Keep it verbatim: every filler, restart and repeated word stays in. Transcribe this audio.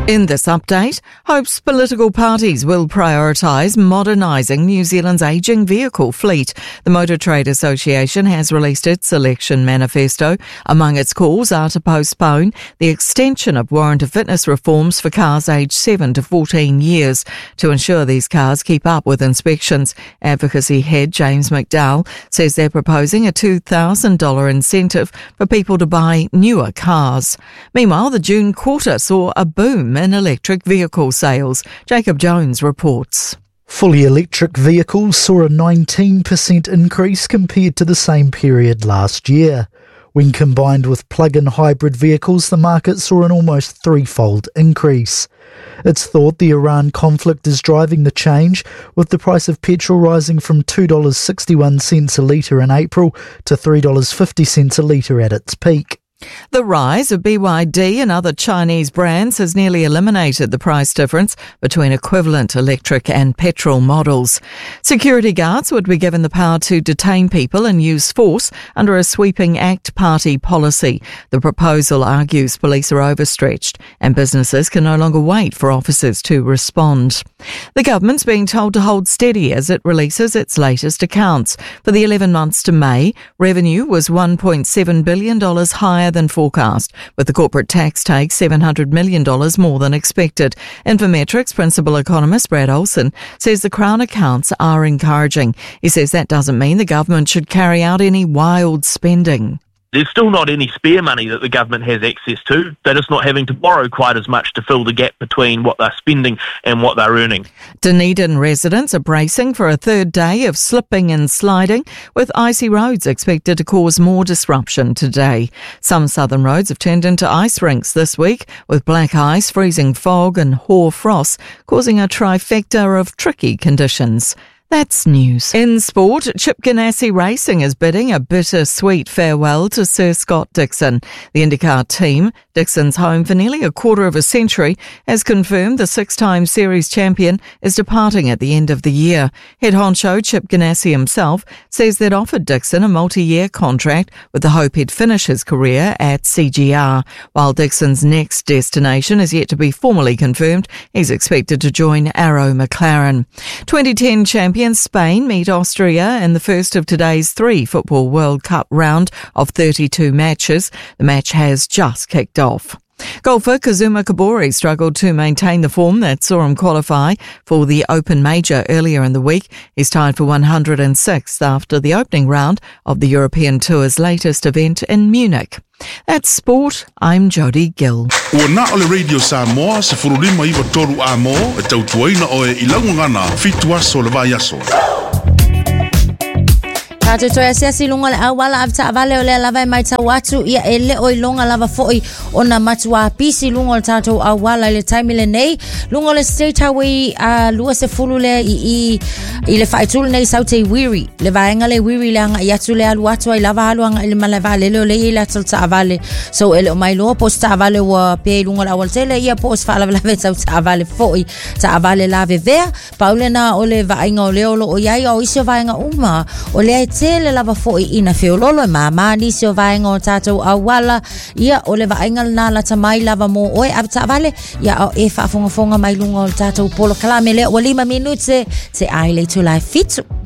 In this update, hopes political parties will prioritise modernising New Zealand's ageing vehicle fleet. The Motor Trade Association has released its election manifesto. Among its calls are to postpone the extension of warrant of fitness reforms for cars aged seven to fourteen years to ensure these cars keep up with inspections. Advocacy head James McDowell says they're proposing a two thousand dollars incentive for people to buy newer cars. Meanwhile, the June quarter saw a boom in electric vehicle sales. Jacob Jones reports. Fully electric vehicles saw a nineteen percent increase compared to the same period last year. When combined with plug-in hybrid vehicles, the market saw an almost threefold increase. It's thought the Iran conflict is driving the change, with the price of petrol rising from two dollars sixty-one a litre in April to three dollars fifty a litre at its peak. The rise of B Y D and other Chinese brands has nearly eliminated the price difference between equivalent electric and petrol models. Security guards would be given the power to detain people and use force under a sweeping Act Party policy. The proposal argues police are overstretched and businesses can no longer wait for officers to respond. The government's being told to hold steady as it releases its latest accounts. For the eleven months to May, revenue was one point seven billion dollars higher than forecast, with the corporate tax take seven hundred million dollars more than expected. Infometrics principal economist Brad Olsen says the Crown accounts are encouraging. He says that doesn't mean the government should carry out any wild spending. There's still not any spare money that the government has access to. They're just not having to borrow quite as much to fill the gap between what they're spending and what they're earning. Dunedin residents are bracing for a third day of slipping and sliding, with icy roads expected to cause more disruption today. Some southern roads have turned into ice rinks this week, with black ice, freezing fog and hoar frost causing a trifecta of tricky conditions. That's news. In sport, Chip Ganassi Racing is bidding a bittersweet farewell to Sir Scott Dixon. The IndyCar team, Dixon's home for nearly a quarter of a century, has confirmed the six-time series champion is departing at the end of the year. Head honcho Chip Ganassi himself says they'd offered Dixon a multi-year contract with the hope he'd finish his career at C G R. While Dixon's next destination is yet to be formally confirmed, he's expected to join Arrow McLaren. twenty ten champion Spain meet Austria in the first of today's three Football World Cup round of thirty-two matches. The match has just kicked off. Golfer Kazuma Kobori struggled to maintain the form that saw him qualify for the Open Major earlier in the week. He's tied for one hundred sixth after the opening round of the European Tour's latest event in Munich. That's sport. I'm Jody Gill. Ua na ole Radio Samoa se furulima iwa toru a mo e tautuaina o e ilaungangana fitua so le vai aso. Tātou toi asiasi lunga le awala av ta'avale o le lava mai tau atu ia e le o longa lava foi o na matua pisi lunga le tātou awala le taimi le nei lunga le State Highway a lua se fulu le i i i le whaitulu nei saute i wiri le vaenga le wiri le anga i atu le alu atu ai lava alu anga i le malevale le o le i le atul ta'avale so ele o mai loa pos ta'avale wa pe lunga la awal tele ia pos wha lava lava tau ta'avale foi ta'avale lave vea paule na o le vaenga o le olo o iai o isi o vaenga uma o le tele lava foi ina feololo e mama ni se o vaenga o tātou awala ia o le vaenga na la tamai lava mo oe ab ta'avale ia o e whaafonga fonga mai lunga o tātou polo kalame le o lima minute te ai le tu lai fitu.